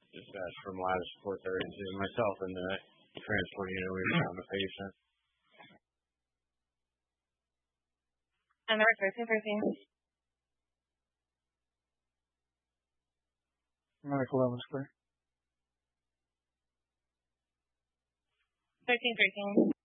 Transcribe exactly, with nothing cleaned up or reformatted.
dispatch from Lattice four thirty-two. Myself and the transport unit, we found the patient. And the record, two thirteen. Medical eleven square. thirteen thirteen.